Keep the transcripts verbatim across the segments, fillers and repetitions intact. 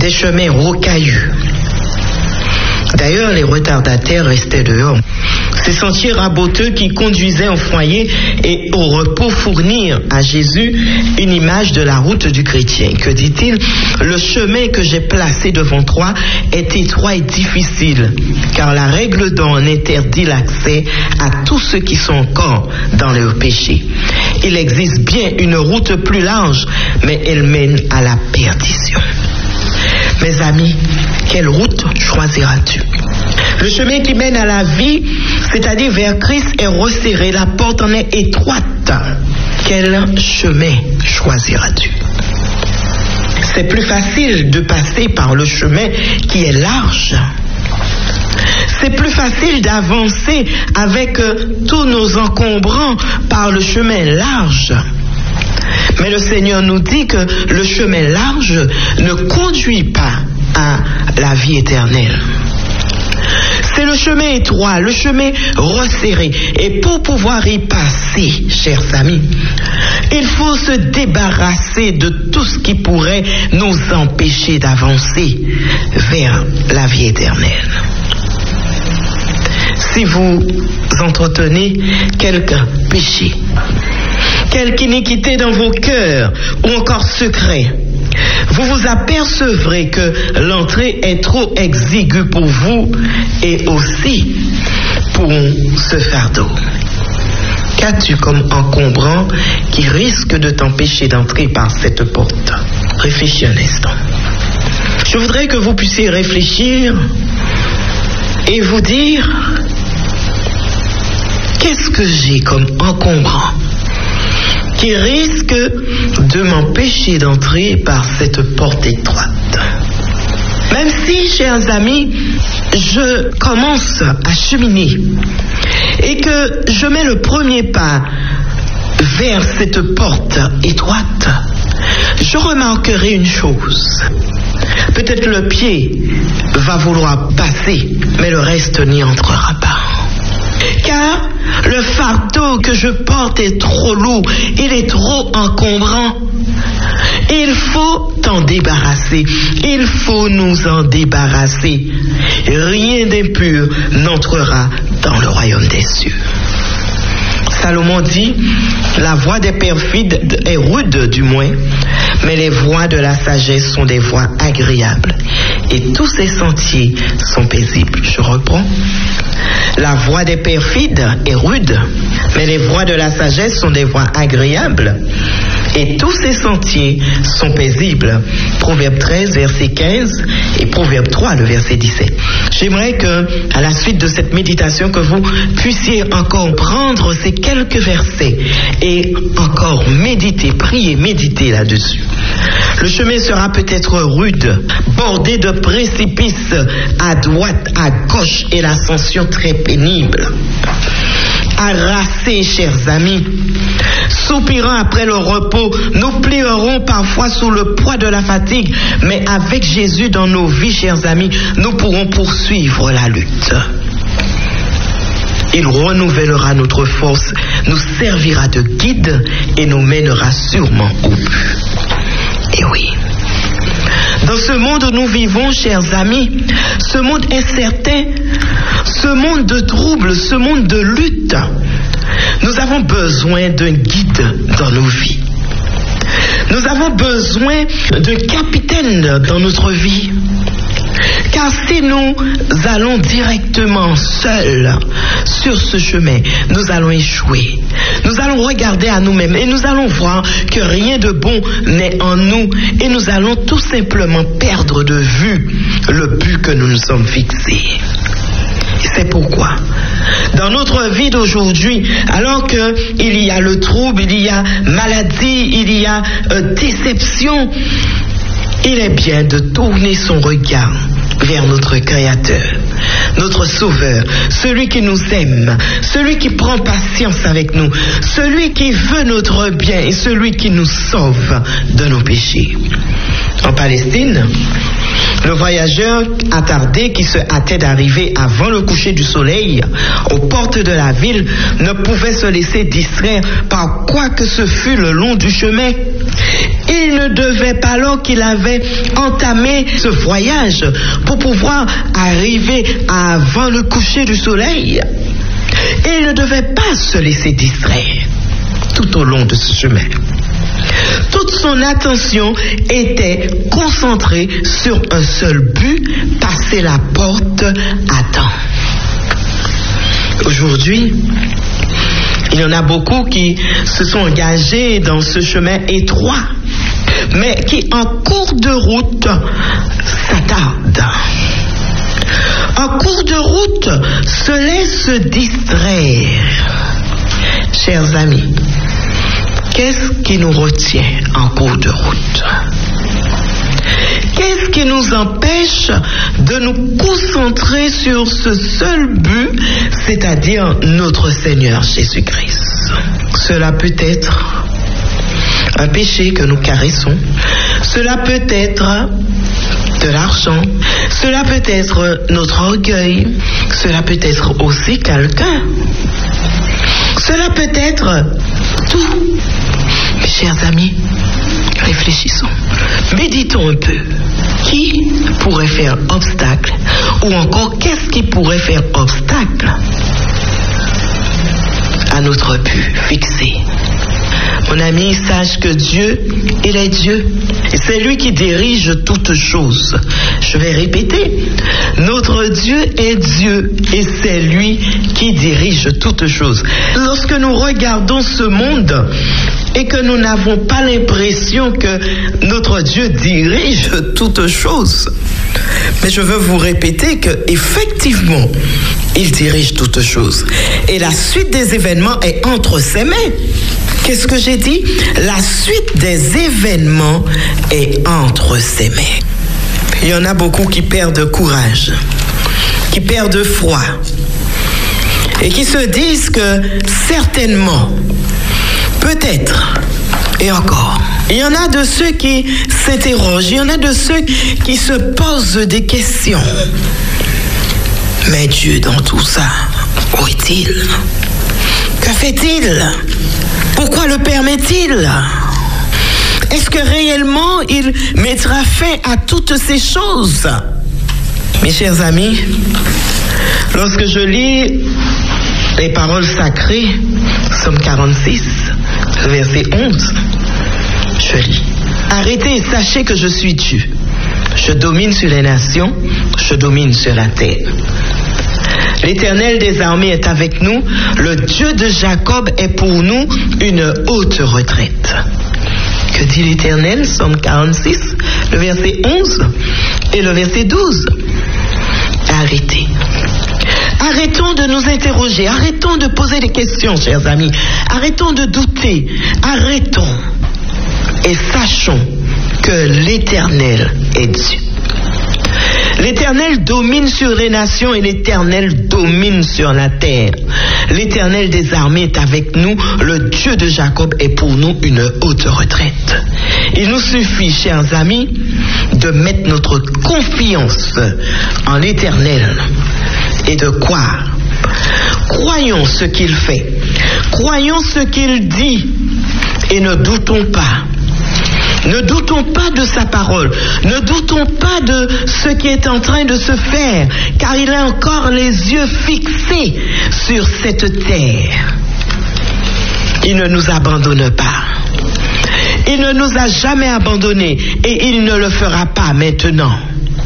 des chemins rocailleux. D'ailleurs, les retardataires restaient dehors. Ces sentiers raboteux qui conduisaient au foyer et au repos fournirent à Jésus une image de la route du chrétien. Que dit-il? Le chemin que j'ai placé devant toi est étroit et difficile, car la règle d'or en interdit l'accès à tous ceux qui sont encore dans leur péché. Il existe bien une route plus large, mais elle mène à la perdition. Mes amis, quelle route choisiras-tu? Le chemin qui mène à la vie, c'est-à-dire vers Christ, est resserré, la porte en est étroite. Quel chemin choisiras-tu? C'est plus facile de passer par le chemin qui est large. C'est plus facile d'avancer avec tous nos encombrants par le chemin large. Mais le Seigneur nous dit que le chemin large ne conduit pas à la vie éternelle. C'est le chemin étroit, le chemin resserré. Et pour pouvoir y passer, chers amis, il faut se débarrasser de tout ce qui pourrait nous empêcher d'avancer vers la vie éternelle. Si vous entretenez quelque péché, quelque iniquité dans vos cœurs ou encore secret, vous vous apercevrez que l'entrée est trop exiguë pour vous et aussi pour ce fardeau. Qu'as-tu comme encombrant qui risque de t'empêcher d'entrer par cette porte? Réfléchis un instant. Je voudrais que vous puissiez réfléchir et vous dire: qu'est-ce que j'ai comme encombrant qui risque de m'empêcher d'entrer par cette porte étroite? Même si, chers amis, je commence à cheminer et que je mets le premier pas vers cette porte étroite, je remarquerai une chose. Peut-être le pied va vouloir passer, mais le reste n'y entrera pas. Car le fardeau que je porte est trop lourd, il est trop encombrant. Il faut t'en débarrasser, il faut nous en débarrasser. Rien d'impur n'entrera dans le royaume des cieux. Salomon dit: la voie des perfides est rude du moins, mais les voies de la sagesse sont des voies agréables, et tous ces sentiers sont paisibles. Je reprends. La voie des perfides est rude, mais les voies de la sagesse sont des voies agréables, et tous ces sentiers sont paisibles. Proverbe treize, verset quinze, et Proverbe trois, le verset dix-sept. J'aimerais que, à la suite de cette méditation, que vous puissiez encore prendre ces quelques versets et encore méditer, prier, méditer là-dessus. Le chemin sera peut-être rude, bordé de précipices à droite, à gauche, et l'ascension très pénible. Harassés, chers amis, soupirant après le repos, nous plierons parfois sous le poids de la fatigue, mais avec Jésus dans nos vies, chers amis, nous pourrons poursuivre la lutte. Il renouvellera notre force, nous servira de guide et nous mènera sûrement au but. Et oui, dans ce monde où nous vivons, chers amis, ce monde incertain, ce monde de troubles, ce monde de lutte, nous avons besoin d'un guide dans nos vies. Nous avons besoin d'un capitaine dans notre vie. Car si nous allons directement seuls sur ce chemin, nous allons échouer. Nous allons regarder à nous-mêmes et nous allons voir que rien de bon n'est en nous et nous allons tout simplement perdre de vue le but que nous nous sommes fixés. C'est pourquoi, dans notre vie d'aujourd'hui, alors qu'il y a le trouble, il y a maladie, il y a euh, déception, il est bien de tourner son regard vers notre Créateur, notre Sauveur, celui qui nous aime, celui qui prend patience avec nous, celui qui veut notre bien et celui qui nous sauve de nos péchés. En Palestine, le voyageur attardé qui se hâtait d'arriver avant le coucher du soleil aux portes de la ville ne pouvait se laisser distraire par quoi que ce fût le long du chemin. Il ne devait pas, alors qu'il avait entamé ce voyage pour pouvoir arriver avant le coucher du soleil, il ne devait pas se laisser distraire tout au long de ce chemin. Toute son attention était concentrée sur un seul but, passer la porte à temps. Aujourd'hui, il y en a beaucoup qui se sont engagés dans ce chemin étroit, mais qui en cours de route s'attardent. En cours de route se laissent distraire. Chers amis, qu'est-ce qui nous retient en cours de route? Qu'est-ce qui nous empêche de nous concentrer sur ce seul but, c'est-à-dire notre Seigneur Jésus-Christ? Cela peut être un péché que nous caressons, cela peut être de l'argent, cela peut être notre orgueil, cela peut être aussi quelqu'un, cela peut être tout. Mes chers amis, réfléchissons, méditons un peu. Qui pourrait faire obstacle, ou encore qu'est-ce qui pourrait faire obstacle à notre but fixé? Mon ami, sache que Dieu, il est Dieu. Et c'est lui qui dirige toutes choses. Je vais répéter. Notre Dieu est Dieu et c'est lui qui dirige toutes choses. Lorsque nous regardons ce monde et que nous n'avons pas l'impression que notre Dieu dirige toutes choses, mais je veux vous répéter que effectivement, il dirige toutes choses. Et la suite des événements est entre ses mains. Qu'est-ce que j'ai dit? La suite des événements est entre ses mains. Il y en a beaucoup qui perdent courage, qui perdent foi, et qui se disent que certainement, peut-être, et encore, il y en a de ceux qui s'interrogent, il y en a de ceux qui se posent des questions. Mais Dieu dans tout ça, où est-il? Que fait-il? Pourquoi le permet-il? Est-ce que réellement il mettra fin à toutes ces choses? Mes chers amis, lorsque je lis les paroles sacrées, Psaume quarante-six, verset onze, je lis: arrêtez et sachez que je suis Dieu. Je domine sur les nations, je domine sur la terre. L'Éternel des armées est avec nous, le Dieu de Jacob est pour nous une haute retraite. Que dit l'Éternel? Psaume quarante-six, le verset onze et le verset douze. Arrêtez. Arrêtons de nous interroger, arrêtons de poser des questions, chers amis. Arrêtons de douter, arrêtons et sachons que l'Éternel est Dieu. L'Éternel domine sur les nations et l'Éternel domine sur la terre. L'Éternel des armées est avec nous, le Dieu de Jacob est pour nous une haute retraite. Il nous suffit, chers amis, de mettre notre confiance en l'Éternel et de croire. Croyons ce qu'il fait, croyons ce qu'il dit et ne doutons pas. Ne doutons pas de sa parole, ne doutons pas de ce qui est en train de se faire, car il a encore les yeux fixés sur cette terre. Il ne nous abandonne pas. Il ne nous a jamais abandonnés et il ne le fera pas maintenant.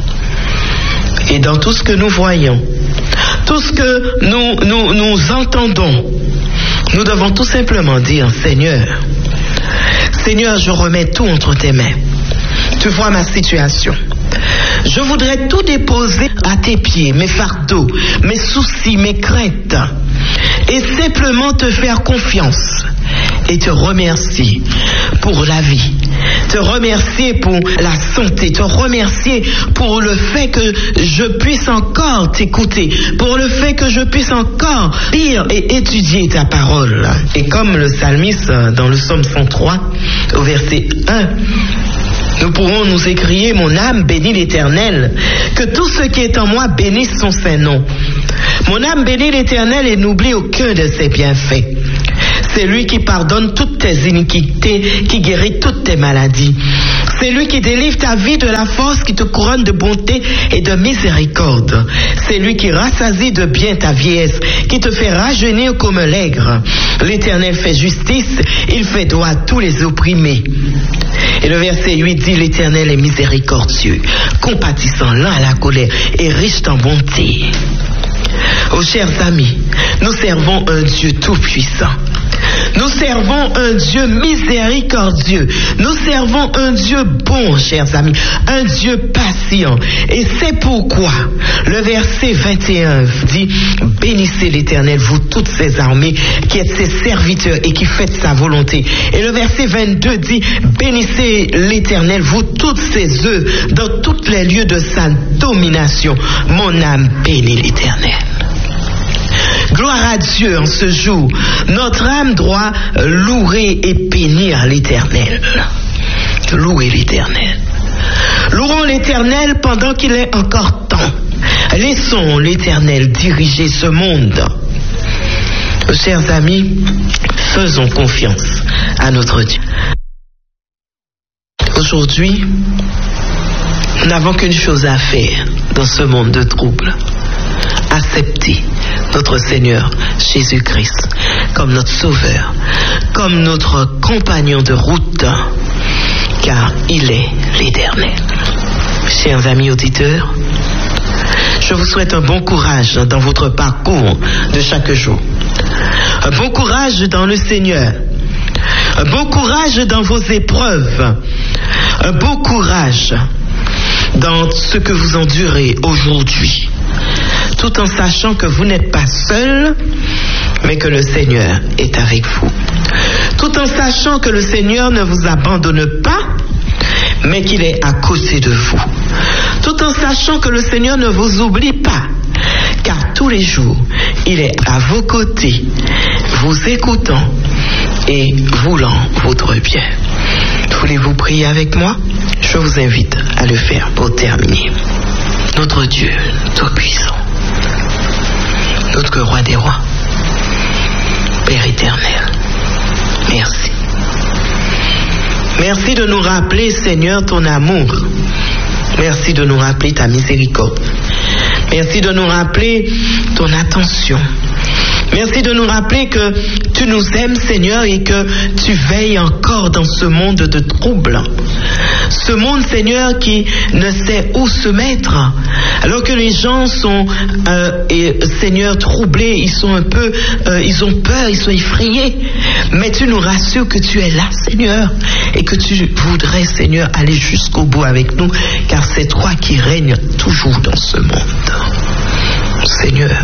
Et dans tout ce que nous voyons, tout ce que nous, nous, nous entendons, nous devons tout simplement dire: Seigneur, Seigneur, je remets tout entre tes mains. Tu vois ma situation. Je voudrais tout déposer à tes pieds, mes fardeaux, mes soucis, mes craintes, et simplement te faire confiance et te remercier pour la vie, te remercier pour la santé, te remercier pour le fait que je puisse encore t'écouter, pour le fait que je puisse encore lire et étudier ta parole. Et comme le psalmiste dans le psaume cent trois, au verset un, nous pourrons nous écrier: mon âme bénit l'Éternel, que tout ce qui est en moi bénisse son saint nom. Mon âme bénit l'Éternel et n'oublie aucun de ses bienfaits. C'est lui qui pardonne toutes tes iniquités, qui guérit toutes tes maladies. C'est lui qui délivre ta vie de la force, qui te couronne de bonté et de miséricorde. C'est lui qui rassasie de bien ta vieillesse, qui te fait rajeunir comme l'aigre. L'Éternel fait justice, il fait droit à tous les opprimés. Et le verset huit dit, l'Éternel est miséricordieux, compatissant, lent à la colère et riche en bonté. Oh chers amis, nous servons un Dieu tout-puissant. Nous servons un Dieu miséricordieux. Nous servons un Dieu bon, chers amis. Un Dieu patient. Et c'est pourquoi le verset vingt et un dit, bénissez l'Éternel, vous toutes ses armées, qui êtes ses serviteurs et qui faites sa volonté. Et le verset vingt-deux dit, bénissez l'Éternel, vous toutes ses œuvres, dans tous les lieux de sa domination. Mon âme bénit l'Éternel. Gloire à Dieu en ce jour. Notre âme doit louer et bénir l'Éternel. Louer l'Éternel. Louons l'Éternel pendant qu'il est encore temps. Laissons l'Éternel diriger ce monde. Chers amis, faisons confiance à notre Dieu. Aujourd'hui, nous n'avons qu'une chose à faire dans ce monde de troubles. Accepter notre Seigneur Jésus-Christ comme notre Sauveur, comme notre compagnon de route, car il est l'Éternel. Chers amis auditeurs, je vous souhaite un bon courage dans votre parcours de chaque jour. Un bon courage dans le Seigneur. Un bon courage dans vos épreuves. Un bon courage dans ce que vous endurez aujourd'hui. Tout en sachant que vous n'êtes pas seul, mais que le Seigneur est avec vous. Tout en sachant que le Seigneur ne vous abandonne pas, mais qu'il est à côté de vous. Tout en sachant que le Seigneur ne vous oublie pas, car tous les jours, il est à vos côtés, vous écoutant et voulant votre bien. Voulez-vous prier avec moi? Je vous invite à le faire pour terminer. Notre Dieu tout-puissant, notre roi des rois, Père éternel, merci. Merci de nous rappeler, Seigneur, ton amour. Merci de nous rappeler ta miséricorde. Merci de nous rappeler ton attention. Merci de nous rappeler que tu nous aimes, Seigneur, et que tu veilles encore dans ce monde de troubles. Ce monde, Seigneur, qui ne sait où se mettre. Alors que les gens sont, euh, et, Seigneur, troublés, ils sont un peu, euh, ils ont peur, ils sont effrayés. Mais tu nous rassures que tu es là, Seigneur, et que tu voudrais, Seigneur, aller jusqu'au bout avec nous, car c'est toi qui règnes toujours dans ce monde. Seigneur,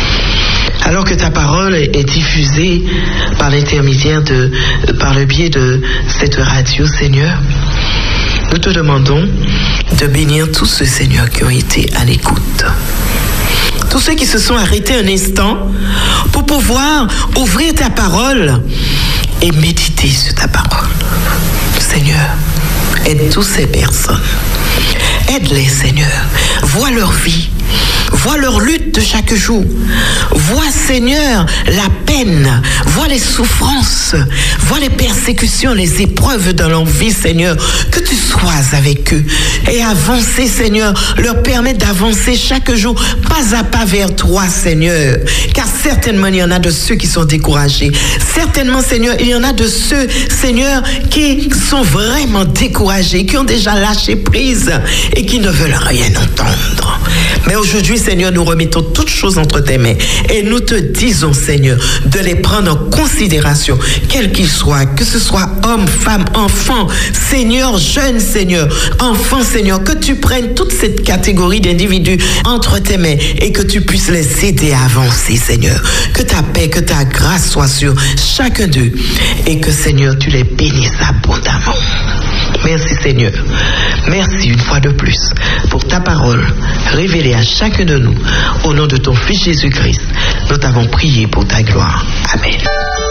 alors que ta parole est diffusée par l'intermédiaire de, par le biais de cette radio, Seigneur, nous te demandons de bénir tous ceux, Seigneur, qui ont été à l'écoute. Tous ceux qui se sont arrêtés un instant pour pouvoir ouvrir ta parole et méditer sur ta parole. Seigneur, aide toutes ces personnes. Aide-les, Seigneur. Vois leur vie. Vois leur lutte de chaque jour. Vois, Seigneur, la peine. Vois les souffrances. Vois les persécutions, les épreuves dans leur vie, Seigneur. Que tu sois avec eux. Et avancer, Seigneur, leur permettre d'avancer chaque jour, pas à pas vers toi, Seigneur. Car certainement, il y en a de ceux qui sont découragés. Certainement, Seigneur, il y en a de ceux, Seigneur, qui sont vraiment découragés, qui ont déjà lâché prise et qui ne veulent rien entendre. Mais aujourd'hui, Seigneur, nous remettons toutes choses entre tes mains et nous te disons, Seigneur, de les prendre en considération, quels qu'ils soient, que ce soit hommes, femmes, enfants, Seigneur, jeunes, Seigneur, enfants, Seigneur, que tu prennes toute cette catégorie d'individus entre tes mains et que tu puisses les aider à avancer, Seigneur. Que ta paix, que ta grâce soit sur chacun d'eux et que, Seigneur, tu les bénisses abondamment. Merci, Seigneur. Merci une fois de plus pour ta parole révélée à chacun de nous. Au nom de ton Fils Jésus-Christ, nous t'avons prié pour ta gloire. Amen.